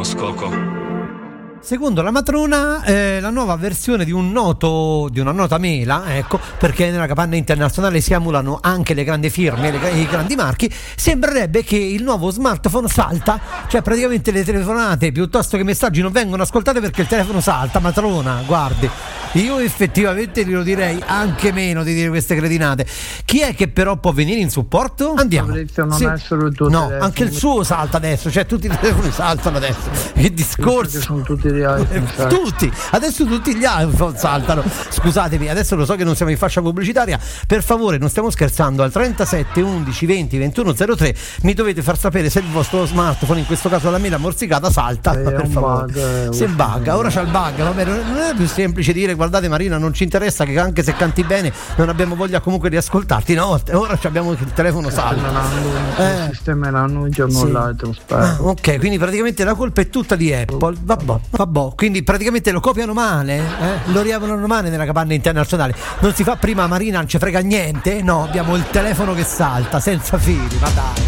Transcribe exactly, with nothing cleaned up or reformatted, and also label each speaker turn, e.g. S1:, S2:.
S1: Scocco.
S2: Secondo la matrona, eh, la nuova versione di un noto di una nota mela, ecco, perché nella capanna internazionale si emulano anche le grandi firme, le, i grandi marchi, sembrerebbe che il nuovo smartphone salta, cioè praticamente le telefonate piuttosto che messaggi non vengono ascoltate perché il telefono salta. Matrona, guardi, io effettivamente glielo direi anche meno di dire queste cretinate. Chi è che però può venire in supporto? Andiamo.
S3: Non
S2: sì.
S3: è solo il tuo
S2: no,
S3: telefono.
S2: anche il suo salta adesso, cioè tutti i telefoni saltano adesso. Che discorso.
S3: Sono tutti gli iPhone,
S2: tutti, adesso tutti gli iPhone saltano. Scusatemi, adesso lo so che non siamo in fascia pubblicitaria, per favore non stiamo scherzando. Al trentasette undici venti ventuno zero tre mi dovete far sapere se il vostro smartphone, in questo caso la mela morsicata, salta,
S3: è
S2: per
S3: un
S2: favore.
S3: bug,
S2: se bugga, ora c'è il bug, vabbè, non è più semplice dire guardate Marina, non ci interessa che anche se canti bene non abbiamo voglia comunque di ascoltarti. No, ora abbiamo il telefono salta,
S3: eh, il sistema l'annuncio
S2: sì.
S3: mollato,
S2: Ah, ok, quindi praticamente la colpa è tutta di Apple. Vabbè, vabbè, quindi praticamente lo copiano male, eh? Lo riaprono male nella capanna internazionale. Non si fa prima Marina, non ci frega niente. No, abbiamo il telefono che salta senza fili, ma dai.